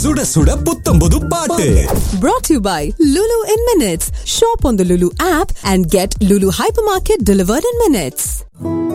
சுட சுட புத்தம் புது பாட்டு. Brought to you by Lulu in Minutes. Shop on the Lulu app and get Lulu Hypermarket delivered in minutes.